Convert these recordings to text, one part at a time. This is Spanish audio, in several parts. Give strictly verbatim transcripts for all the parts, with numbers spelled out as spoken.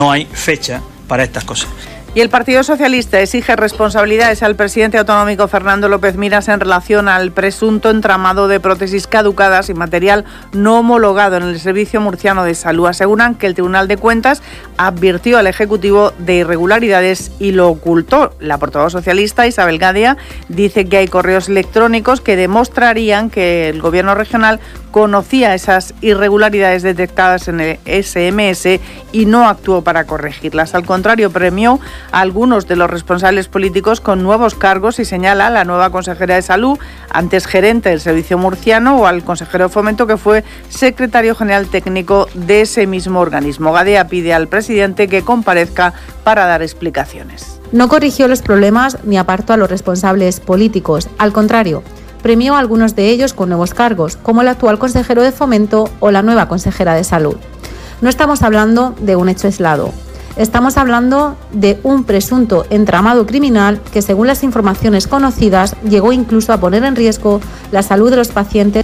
No hay fecha para estas cosas. Y el Partido Socialista exige responsabilidades al presidente autonómico Fernando López Miras en relación al presunto entramado de prótesis caducadas y material no homologado en el Servicio Murciano de Salud. Aseguran que el Tribunal de Cuentas advirtió al Ejecutivo de irregularidades y lo ocultó. La portavoz socialista Isabel Gadea dice que hay correos electrónicos que demostrarían que el Gobierno regional conocía esas irregularidades detectadas en el ese eme ese y no actuó para corregirlas. Al contrario, premió a algunos de los responsables políticos con nuevos cargos y señala a la nueva consejera de Salud, antes gerente del Servicio Murciano, o al consejero de Fomento, que fue secretario general técnico de ese mismo organismo. Gadea pide al presidente que comparezca para dar explicaciones. No corrigió los problemas ni apartó a los responsables políticos. Al contrario, premió a algunos de ellos con nuevos cargos, como el actual consejero de Fomento o la nueva consejera de Salud. No estamos hablando de un hecho aislado. Estamos hablando de un presunto entramado criminal que, según las informaciones conocidas, llegó incluso a poner en riesgo la salud de los pacientes.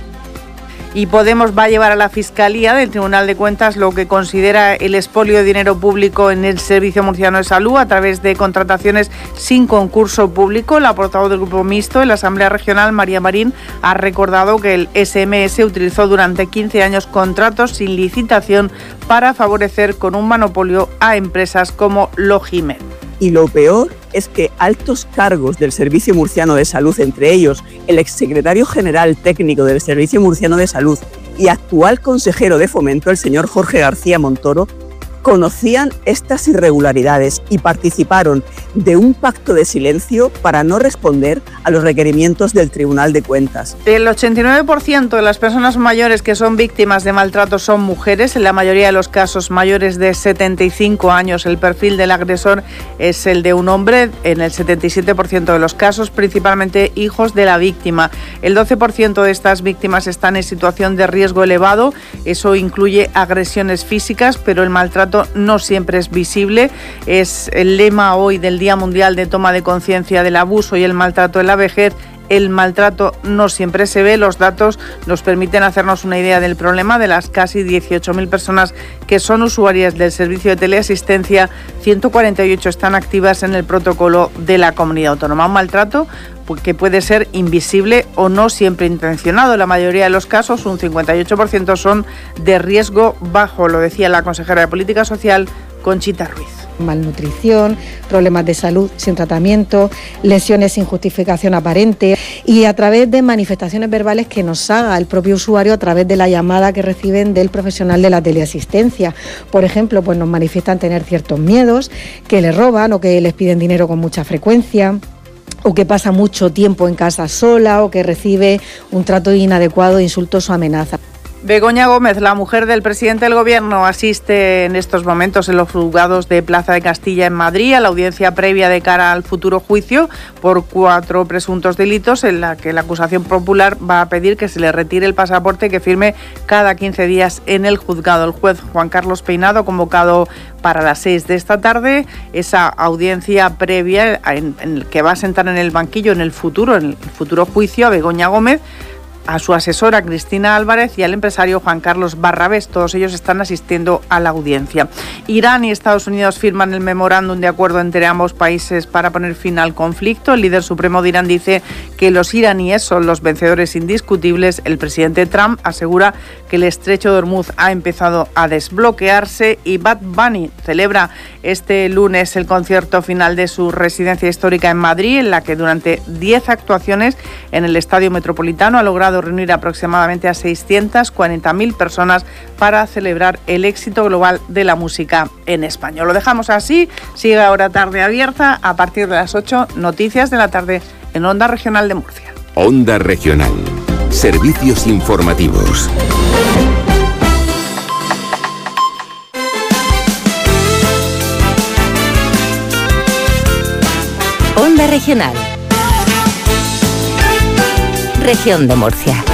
Y Podemos va a llevar a la Fiscalía del Tribunal de Cuentas lo que considera el expolio de dinero público en el Servicio Murciano de Salud a través de contrataciones sin concurso público. La portavoz del Grupo Mixto en la Asamblea Regional, María Marín, ha recordado que el ese eme ese utilizó durante quince años contratos sin licitación para favorecer con un monopolio a empresas como Logimed. Y lo peor es que altos cargos del Servicio Murciano de Salud, entre ellos el exsecretario general técnico del Servicio Murciano de Salud y actual consejero de Fomento, el señor Jorge García Montoro, conocían estas irregularidades y participaron de un pacto de silencio para no responder a los requerimientos del Tribunal de Cuentas. El ochenta y nueve por ciento de las personas mayores que son víctimas de maltrato son mujeres, en la mayoría de los casos mayores de setenta y cinco años. El perfil del agresor es el de un hombre, en el setenta y siete por ciento de los casos, principalmente hijos de la víctima. El doce por ciento de estas víctimas están en situación de riesgo elevado, eso incluye agresiones físicas, pero el maltrato no siempre es visible. Es el lema hoy del Día Mundial de Toma de Conciencia del Abuso y el Maltrato en la Vejez. El maltrato no siempre se ve. Los datos nos permiten hacernos una idea del problema. De las casi dieciocho mil personas que son usuarias del servicio de teleasistencia, ciento cuarenta y ocho están activas en el protocolo de la comunidad autónoma. Un maltrato que puede ser invisible o no siempre intencionado. En la mayoría de los casos, un cincuenta y ocho por ciento son de riesgo bajo, lo decía la consejera de Política Social, Conchita Ruiz. Malnutrición, problemas de salud sin tratamiento, lesiones sin justificación aparente y a través de manifestaciones verbales que nos haga el propio usuario a través de la llamada que reciben del profesional de la teleasistencia. Por ejemplo, pues nos manifiestan tener ciertos miedos, que les roban o que les piden dinero con mucha frecuencia, o que pasa mucho tiempo en casa sola, o que recibe un trato inadecuado, insultos o amenazas. Begoña Gómez, la mujer del presidente del Gobierno, asiste en estos momentos en los juzgados de Plaza de Castilla en Madrid a la audiencia previa de cara al futuro juicio por cuatro presuntos delitos en la que la acusación popular va a pedir que se le retire el pasaporte que firme cada quince días en el juzgado. El juez Juan Carlos Peinado, convocado para las seis de esta tarde, esa audiencia previa en, en el que va a sentar en el banquillo en el futuro, en el futuro juicio a Begoña Gómez, a su asesora Cristina Álvarez y al empresario Juan Carlos Barrabés. Todos ellos están asistiendo a la audiencia. Irán y Estados Unidos firman el memorándum de acuerdo entre ambos países para poner fin al conflicto. El líder supremo de Irán dice que los iraníes son los vencedores indiscutibles. El presidente Trump asegura que el estrecho de Hormuz ha empezado a desbloquearse y Bad Bunny celebra este lunes el concierto final de su residencia histórica en Madrid, en la que durante diez actuaciones en el Estadio Metropolitano ha logrado reunir aproximadamente a seiscientas cuarenta mil personas para celebrar el éxito global de la música en español. Lo dejamos así, sigue ahora Tarde Abierta, a partir de las ocho, noticias de la tarde en Onda Regional de Murcia. Onda Regional, servicios informativos. Onda Regional. Región de Murcia.